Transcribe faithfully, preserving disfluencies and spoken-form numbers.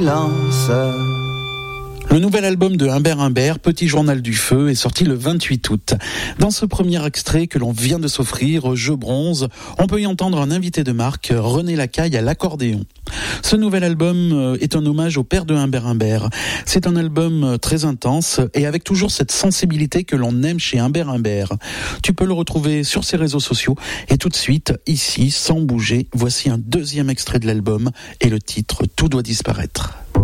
Lance. Le nouvel album de Humbert Humbert, Petit Journal du Feu, est sorti le vingt-huit août. Dans ce premier extrait que l'on vient de s'offrir, Je bronze, on peut y entendre un invité de marque, René Lacaille à l'accordéon. Ce nouvel album est un hommage au père de Humbert Humbert. C'est un album très intense et avec toujours cette sensibilité que l'on aime chez Humbert Humbert. Tu peux le retrouver sur ses réseaux sociaux et tout de suite, ici, sans bouger, voici un deuxième extrait de l'album et le titre « Tout doit disparaître ».